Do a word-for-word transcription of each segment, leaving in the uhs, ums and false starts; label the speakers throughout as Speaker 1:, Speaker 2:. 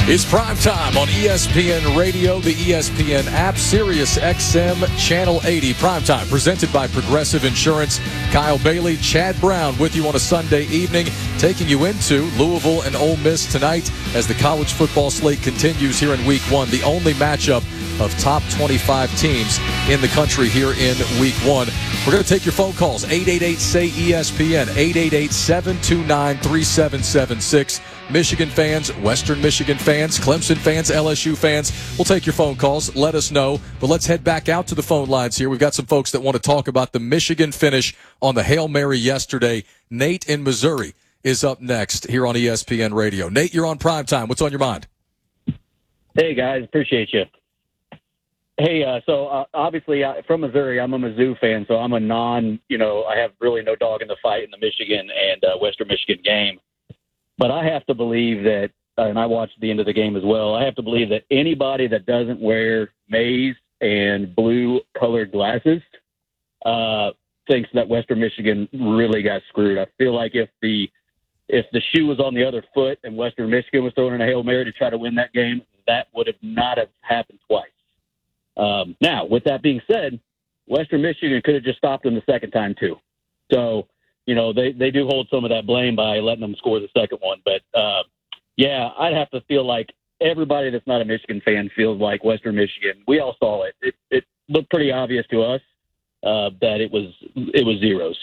Speaker 1: It's prime time on E S P N Radio, the E S P N app, Sirius X M, Channel eighty. Prime time presented by Progressive Insurance. Kyle Bailey, Chad Brown with you on a Sunday evening, taking you into Louisville and Ole Miss tonight as the college football slate continues here in week one. The only matchup of top twenty-five teams in the country here in week one. We're going to take your phone calls, eight eight eight, S A Y, E S P N, eight eight eight, seven two nine, three seven seven six. Michigan fans, Western Michigan fans, Clemson fans, L S U fans, we'll take your phone calls. Let us know. But let's head back out to the phone lines here. We've got some folks that want to talk about the Michigan finish on the Hail Mary yesterday. Nate in Missouri is up next here on E S P N Radio. Nate, you're on primetime. What's on your mind?
Speaker 2: Hey, guys. Appreciate you. Hey, uh, so uh, obviously uh, from Missouri, I'm a Mizzou fan, so I'm a non, you know, I have really no dog in the fight in the Michigan and uh, Western Michigan game. But I have to believe that, uh, and I watched the end of the game as well, I have to believe that anybody that doesn't wear maize and blue-colored glasses uh, thinks that Western Michigan really got screwed. I feel like if the if the shoe was on the other foot and Western Michigan was throwing in a Hail Mary to try to win that game, that would have not have happened twice. Um, now, with that being said, Western Michigan could have just stopped them the second time, too. So, you know, they, they do hold some of that blame by letting them score the second one. But, uh, yeah, I'd have to feel like everybody that's not a Michigan fan feels like Western Michigan. We all saw it. It, it looked pretty obvious to us uh, that it was it was zeros.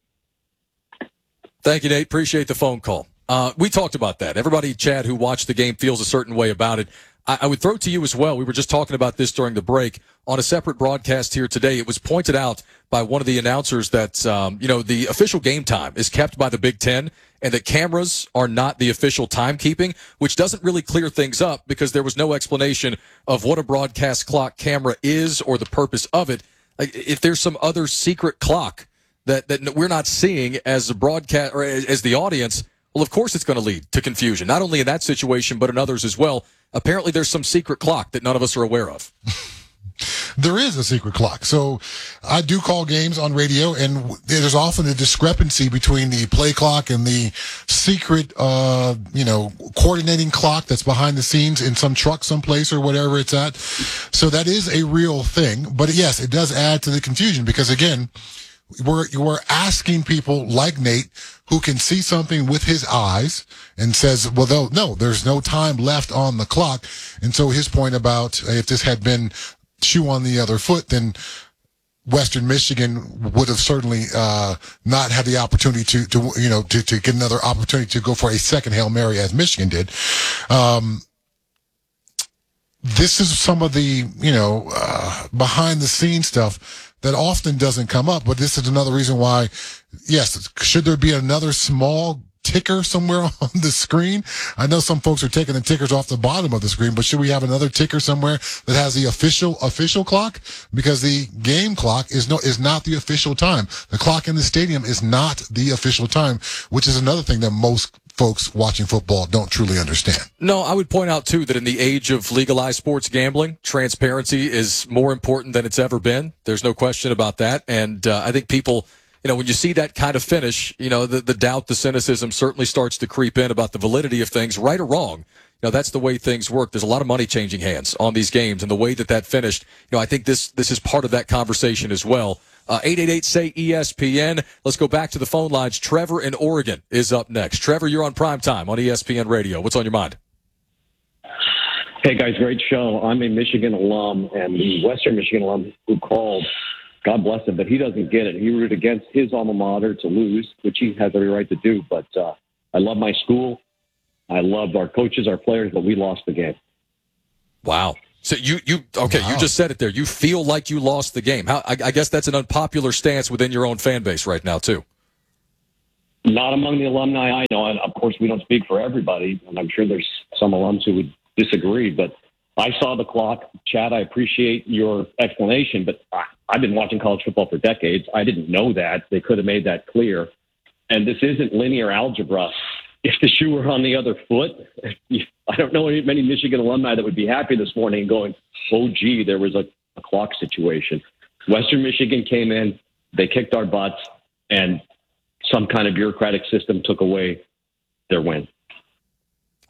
Speaker 1: Thank you, Nate. Appreciate the phone call. Uh, we talked about that. Everybody, Chad, who watched the game feels a certain way about it. I, I would throw it to you as well. We were just talking about this during the break. On a separate broadcast here today, it was pointed out by one of the announcers that, um, you know, the official game time is kept by the Big Ten and that cameras are not the official timekeeping, which doesn't really clear things up because there was no explanation of what a broadcast clock camera is or the purpose of it. Like, if there's some other secret clock that, that we're not seeing as a broadcast or as the audience, well, of course it's going to lead to confusion, not only in that situation, but in others as well. Apparently there's some secret clock that none of us are aware of.
Speaker 3: There is a secret clock. So I do call games on radio, and there's often a discrepancy between the play clock and the secret, uh, you know, coordinating clock that's behind the scenes in some truck someplace or whatever it's at. So that is a real thing. But yes, it does add to the confusion because, again, we're, we're asking people like Nate who can see something with his eyes and says, well, no, there's no time left on the clock. And so his point about if this had been shoe on the other foot, then Western Michigan would have certainly uh, not had the opportunity to, to you know, to, to get another opportunity to go for a second Hail Mary as Michigan did. Um, this is some of the, you know, uh, behind the scenes stuff that often doesn't come up, but this is another reason why, yes, should there be another small ticker somewhere on the screen? I know some folks are taking the tickers off the bottom of the screen, but should we have another ticker somewhere that has the official official clock? Because the game clock is no is not the official time. The clock in the stadium is not the official time, which is another thing that most folks watching football don't truly understand.
Speaker 1: No, I would point out, too, that in the age of legalized sports gambling, transparency is more important than it's ever been. There's no question about that. And uh, I think people, you know, when you see that kind of finish, you know, the, the doubt, the cynicism certainly starts to creep in about the validity of things, right or wrong. You know, that's the way things work. There's a lot of money changing hands on these games, and the way that that finished, you know, I think this this is part of that conversation as well. Uh, eight eight eight, S A Y, E S P N. Let's go back to the phone lines. Trevor in Oregon is up next. Trevor, you're on primetime on E S P N Radio. What's on your mind?
Speaker 4: Hey, guys, great show. I'm a Michigan alum, and the Western Michigan alum who called, God bless him, but he doesn't get it. He rooted against his alma mater to lose, which he has every right to do. But uh, I love my school. I love our coaches, our players, but we lost the game.
Speaker 1: Wow. So you, you okay, wow. You just said it there. You feel like you lost the game. How, I, I guess that's an unpopular stance within your own fan base right now, too.
Speaker 4: Not among the alumni I know. And, of course, we don't speak for everybody, and I'm sure there's some alums who would disagree. But I saw the clock. Chad, I appreciate your explanation, but I, I've been watching college football for decades. I didn't know that. They could have made that clear. And this isn't linear algebra. If the shoe were on the other foot, I don't know any, many Michigan alumni that would be happy this morning and going, oh, gee, there was a, a clock situation. Western Michigan came in, they kicked our butts, and some kind of bureaucratic system took away their win.
Speaker 1: Wow.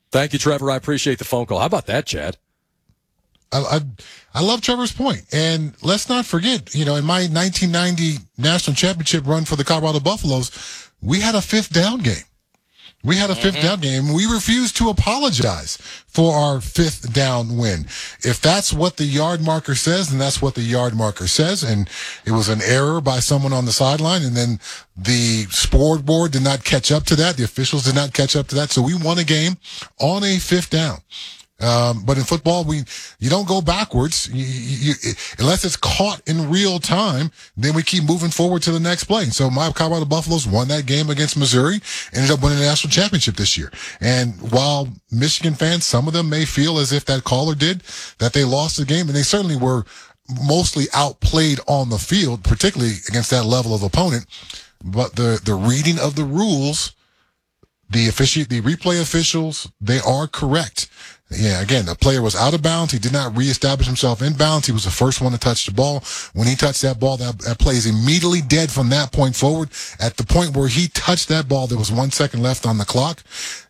Speaker 1: Thank you, Trevor. I appreciate the phone call. How about that, Chad?
Speaker 3: I, I I love Trevor's point. And let's not forget, you know, in my nineteen ninety national championship run for the Colorado Buffaloes, we had a fifth down game. We had a fifth mm-hmm. down game. We refused to apologize for our fifth down win. If that's what the yard marker says, then that's what the yard marker says. And it was an error by someone on the sideline. And then the scoreboard did not catch up to that. The officials did not catch up to that. So we won a game on a fifth down. Um, but in football, we you don't go backwards you, you, you, unless it's caught in real time. Then we keep moving forward to the next play. So my Colorado Buffaloes won that game against Missouri, ended up winning the national championship this year. And while Michigan fans, some of them may feel as if that caller did, that they lost the game, and they certainly were mostly outplayed on the field, particularly against that level of opponent. But the the reading of the rules, the offici- the replay officials, they are correct. Yeah, again, the player was out of bounds. He did not reestablish himself in bounds. He was the first one to touch the ball. When he touched that ball, that, that play is immediately dead from that point forward. At the point where he touched that ball, there was one second left on the clock.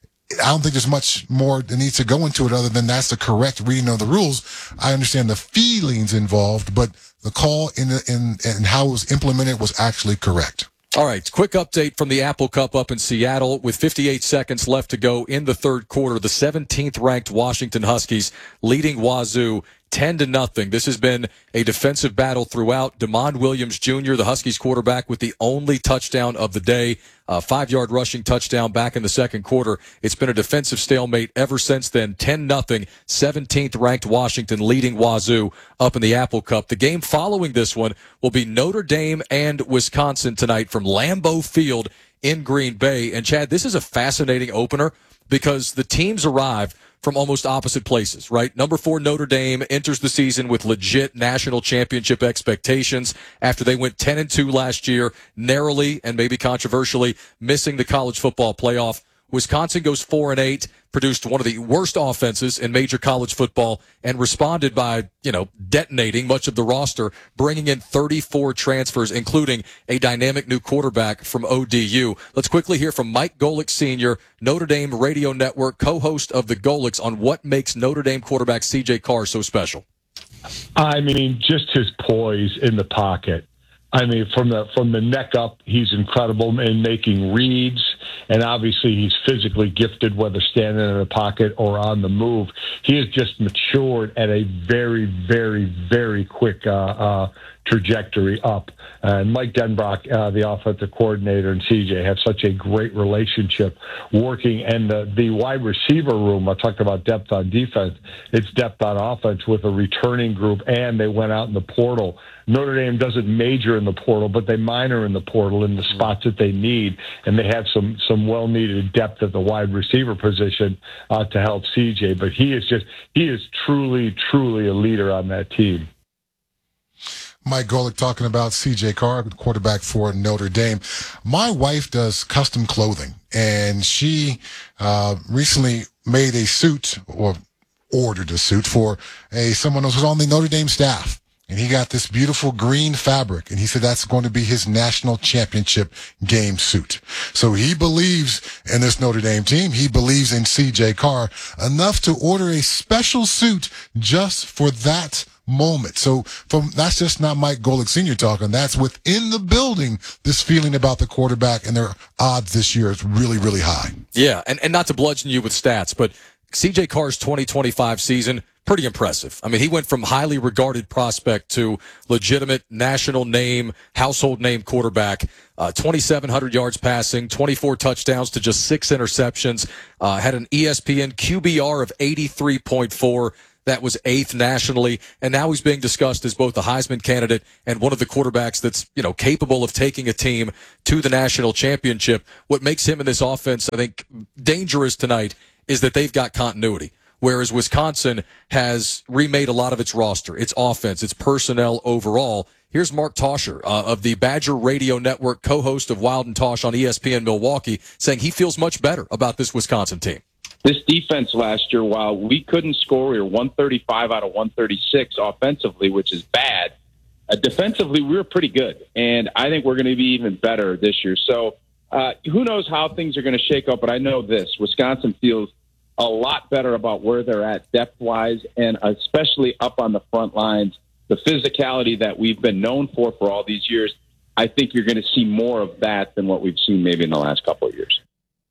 Speaker 3: I don't think there's much more that needs to go into it other than that's the correct reading of the rules. I understand the feelings involved, but the call in the, in and how it was implemented was actually correct.
Speaker 1: All right, quick update from the Apple Cup up in Seattle. With fifty-eight seconds left to go in the third quarter, the seventeenth ranked Washington Huskies leading Wazoo ten to nothing. This has been a defensive battle throughout. DeMond Williams Junior, the Huskies quarterback, with the only touchdown of the day, a five-yard rushing touchdown back in the second quarter. It's been a defensive stalemate ever since then. ten nothing, seventeenth ranked Washington leading Wazoo up in the Apple Cup. The game following this one will be Notre Dame and Wisconsin tonight from Lambeau Field in Green Bay. And Chad, this is a fascinating opener because the teams arrive from almost opposite places, right? Number four, Notre Dame enters the season with legit national championship expectations after they went ten and two last year, narrowly and maybe controversially missing the college football playoff. Wisconsin goes four and eight, produced one of the worst offenses in major college football, and responded by, you know, detonating much of the roster, bringing in thirty-four transfers, including a dynamic new quarterback from O D U. Let's quickly hear from Mike Golic Senior, Notre Dame Radio Network, co-host of the Golics, on what makes Notre Dame quarterback C J Carr so special.
Speaker 5: I mean, just his poise in the pocket. I mean, from the from the neck up, he's incredible in making reads, and obviously he's physically gifted, whether standing in the pocket or on the move. He has just matured at a very, very, very quick uh, uh, trajectory up. And Mike Denbrock, uh, the offensive coordinator, and C J have such a great relationship working. And the, the wide receiver room, I talked about depth on defense, it's depth on offense with a returning group, and they went out in the portal. Notre Dame doesn't major in the portal, but they minor in the portal in the spots that they need, and they have some some well-needed depth at the wide receiver position uh, to help C J. But he is just he is truly, truly a leader on that team.
Speaker 3: Mike Golic talking about C J Carr, quarterback for Notre Dame. My wife does custom clothing, and she uh, recently made a suit or ordered a suit for a someone who was on the Notre Dame staff. And he got this beautiful green fabric, and he said that's going to be his national championship game suit. So he believes in this Notre Dame team. He believes in C J Carr enough to order a special suit just for that moment. So from that's just not Mike Golic Senior talking. That's within the building, this feeling about the quarterback, and their odds this year is really, really high.
Speaker 1: Yeah, and, and not to bludgeon you with stats, but C J Carr's twenty twenty-five season, pretty impressive. I mean, he went from highly regarded prospect to legitimate national name, household name quarterback, uh, twenty-seven hundred yards passing, twenty-four touchdowns to just six interceptions, uh, had an E S P N Q B R of eighty-three point four. That was eighth nationally, and now he's being discussed as both a Heisman candidate and one of the quarterbacks that's, you know, capable of taking a team to the national championship. What makes him in this offense, I think, dangerous tonight is that they've got continuity, whereas Wisconsin has remade a lot of its roster, its offense, its personnel overall. Here's Mark Tauscher uh, of the Badger Radio Network, co-host of Wild and Tosh on E S P N Milwaukee, saying he feels much better about this Wisconsin team.
Speaker 6: This defense last year, while we couldn't score, we were one thirty-five out of one thirty-six offensively, which is bad. Uh, defensively, we were pretty good, and I think we're going to be even better this year. So uh, who knows how things are going to shake up, but I know this. Wisconsin feels a lot better about where they're at depth-wise, and especially up on the front lines. The physicality that we've been known for for all these years, I think you're going to see more of that than what we've seen maybe in the last couple of years.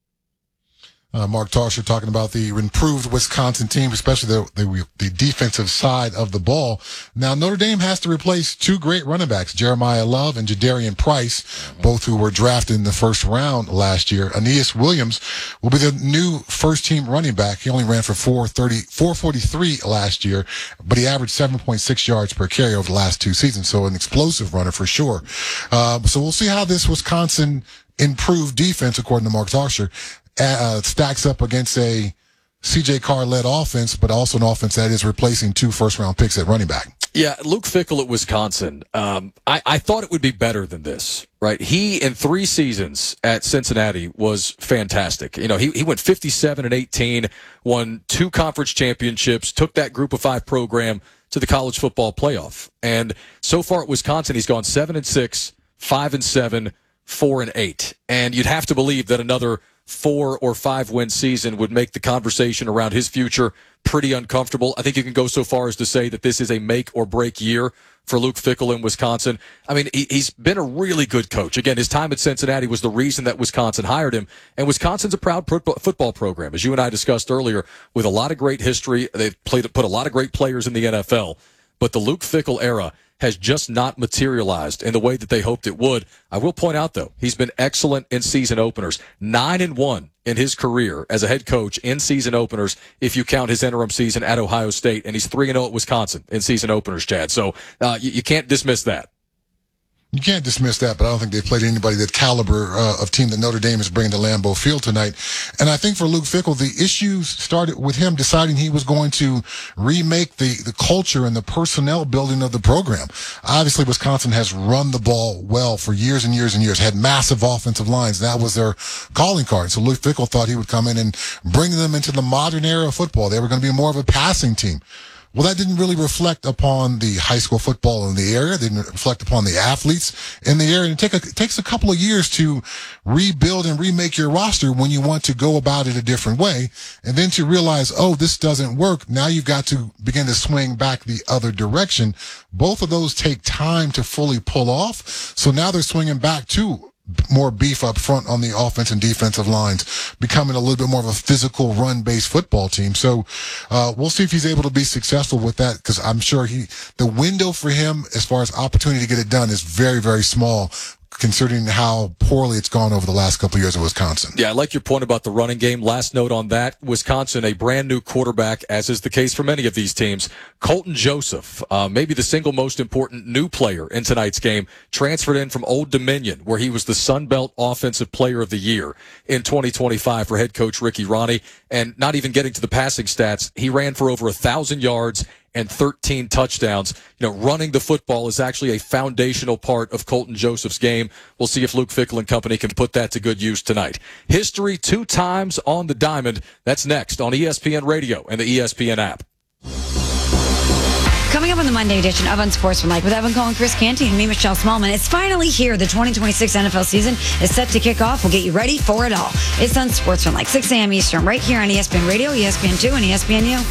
Speaker 3: Uh, Mark Tauscher talking about the improved Wisconsin team, especially the, the the defensive side of the ball. Now, Notre Dame has to replace two great running backs, Jeremiah Love and Jadarian Price, both who were drafted in the first round last year. Aeneas Williams will be the new first-team running back. He only ran for four forty-three last year, but he averaged seven point six yards per carry over the last two seasons, so an explosive runner for sure. Uh, so we'll see how this Wisconsin improved defense, according to Mark Tauscher, Uh, stacks up against a C J Carr-led offense, but also an offense that is replacing two first-round picks at running back.
Speaker 1: Yeah, Luke Fickell at Wisconsin. Um, I, I thought it would be better than this, right? He, in three seasons at Cincinnati, was fantastic. You know, he, he went fifty-seven and eighteen, won two conference championships, took that group of five program to the college football playoff. And so far at Wisconsin, he's gone seven and six, five and seven, four and eight. And you'd have to believe that another four or five win season would make the conversation around his future pretty uncomfortable. I think you can go so far as to say that this is a make or break year for Luke Fickell in Wisconsin. I mean, he, he's been a really good coach. Again, his time at Cincinnati was the reason that Wisconsin hired him. And Wisconsin's a proud pro- football program, as you and I discussed earlier, with a lot of great history. They've played, put a lot of great players in the N F L. But the Luke Fickell era has just not materialized in the way that they hoped it would. I will point out, though, he's been excellent in season openers. Nine and one in his career as a head coach in season openers, if you count his interim season at Ohio State. And he's three and oh at Wisconsin in season openers, Chad. So uh, you, you can't dismiss that.
Speaker 3: You can't dismiss that, but I don't think they've played anybody that caliber uh, of team that Notre Dame is bringing to Lambeau Field tonight. And I think for Luke Fickell, the issues started with him deciding he was going to remake the, the culture and the personnel building of the program. Obviously, Wisconsin has run the ball well for years and years and years, had massive offensive lines. That was their calling card. So Luke Fickell thought he would come in and bring them into the modern era of football. They were going to be more of a passing team. Well, that didn't really reflect upon the high school football in the area. It didn't reflect upon the athletes in the area. And it, take a, it takes a couple of years to rebuild and remake your roster when you want to go about it a different way. And then to realize, oh, this doesn't work. Now you've got to begin to swing back the other direction. Both of those take time to fully pull off. So now they're swinging back to more beef up front on the offense and defensive lines, becoming a little bit more of a physical run-based football team. So uh, we'll see if he's able to be successful with that, because I'm sure he the window for him as far as opportunity to get it done is very, very small, considering how poorly it's gone over the last couple of years in Wisconsin.
Speaker 1: Yeah, I like your point about the running game. Last note on that, Wisconsin, a brand new quarterback, as is the case for many of these teams. Colton Joseph, uh, maybe the single most important new player in tonight's game, transferred in from Old Dominion, where he was the Sun Belt Offensive Player of the Year in twenty twenty-five for head coach Ricky Ronnie. And not even getting to the passing stats, he ran for over a thousand yards and thirteen touchdowns. You know, running the football is actually a foundational part of Colton Joseph's game. We'll see if Luke Fickell and company can put that to good use tonight. History two times on the diamond. That's next on E S P N Radio and the E S P N app.
Speaker 7: Coming up on the Monday edition of Unsportsmanlike with Evan Cole and Chris Canty and me, Michelle Smallman. It's finally here. The twenty twenty-six N F L season is set to kick off. We'll get you ready for it all. It's Unsportsmanlike, six a.m. Eastern, right here on E S P N Radio, E S P N two, and E S P N U.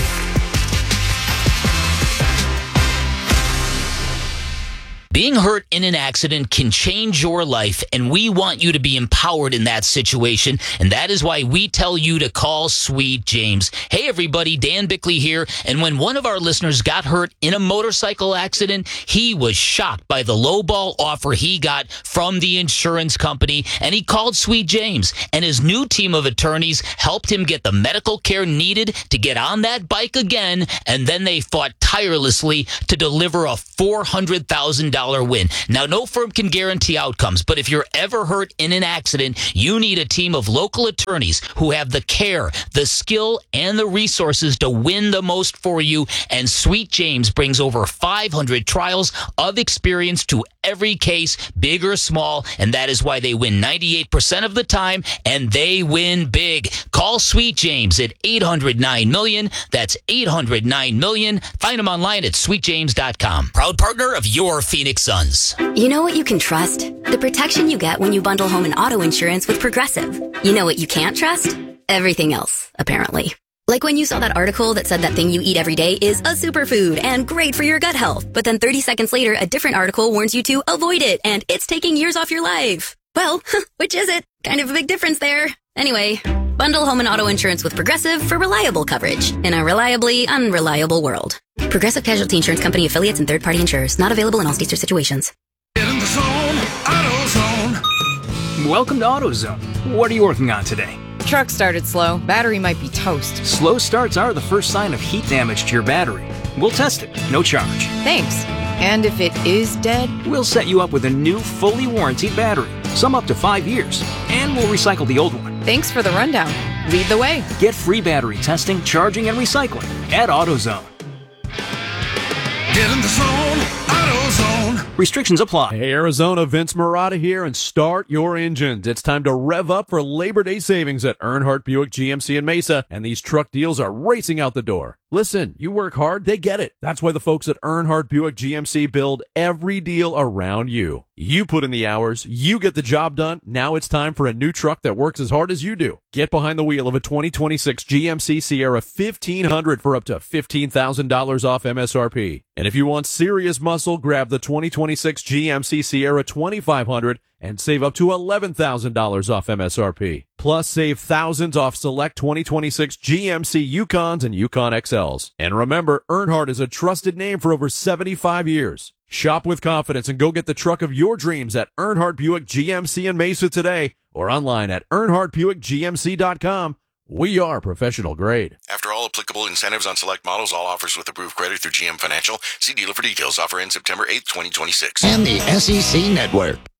Speaker 8: Being hurt in an accident can change your life, and we want you to be empowered in that situation, and that is why we tell you to call Sweet James. Hey, everybody, Dan Bickley here, and when one of our listeners got hurt in a motorcycle accident, he was shocked by the lowball offer he got from the insurance company, and he called Sweet James, and his new team of attorneys helped him get the medical care needed to get on that bike again, and then they fought tirelessly to deliver a four hundred thousand dollars win. Now, no firm can guarantee outcomes, but if you're ever hurt in an accident, you need a team of local attorneys who have the care, the skill, and the resources to win the most for you. And Sweet James brings over five hundred trials of experience to every case, big or small, and that is why they win ninety-eight percent of the time, and they win big. Call Sweet James at eight hundred nine million. That's eight hundred nine million. Find them online at sweet james dot com. Proud partner of your Phoenix Suns.
Speaker 9: You know what you can trust? The protection you get when you bundle home and auto insurance with Progressive. You know what you can't trust? everything else, apparently. Like when you saw that article that said that thing you eat every day is a superfood and great for your gut health, but then thirty seconds later, a different article warns you to avoid it and it's taking years off your life. Well, which is it? Kind of a big difference there. Anyway, bundle home and auto insurance with Progressive for reliable coverage in a reliably unreliable world. Progressive Casualty Insurance Company affiliates and third-party insurers. Not available in all states or situations.
Speaker 10: Get in the zone, AutoZone. Welcome to AutoZone. What are you working on today?
Speaker 11: Truck started slow. Battery might be toast.
Speaker 10: Slow starts are the first sign of heat damage to your battery. We'll test it, no charge.
Speaker 11: Thanks. And if it is dead?
Speaker 10: We'll set you up with a new, fully warranted battery, some up to five years, and we'll recycle the old one.
Speaker 11: Thanks for the rundown. Lead the way.
Speaker 10: Get free battery testing, charging, and recycling at AutoZone. Get in the zone, AutoZone. Restrictions apply.
Speaker 12: Hey, Arizona, Vince Marotta here, and start your engines. It's time to rev up for Labor Day savings at Earnhardt Buick G M C in Mesa, and these truck deals are racing out the door. Listen, you work hard, they get it. That's why the folks at Earnhardt Buick G M C build every deal around you. You put in the hours, you get the job done. Now it's time for a new truck that works as hard as you do. Get behind the wheel of a twenty twenty-six G M C Sierra fifteen hundred for up to fifteen thousand dollars off M S R P. And if you want serious muscle, grab the twenty twenty-six G M C Sierra twenty-five hundred and save up to eleven thousand dollars off M S R P. Plus, save thousands off select twenty twenty-six G M C Yukons and Yukon X Ls. And remember, Earnhardt is a trusted name for over seventy-five years. Shop with confidence and go get the truck of your dreams at Earnhardt Buick G M C in Mesa today or online at earnhardt buick g m c dot com. We are professional grade.
Speaker 13: After all applicable incentives on select models, all offers with approved credit through G M Financial. See dealer for details. Offer ends September eighth, twenty twenty-six.
Speaker 14: And the S E C Network.